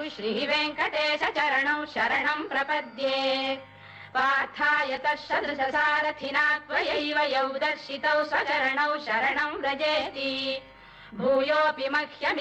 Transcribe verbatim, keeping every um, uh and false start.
श्रीवेङ्कटेश चरणौ शरणम् प्रपद्ये पार्थाय तत्सदृशसारथिना त्वयैव यौ दर्शितौ स्वचरणौ शरणम् व्रजेति भूयोऽपि मह्यमि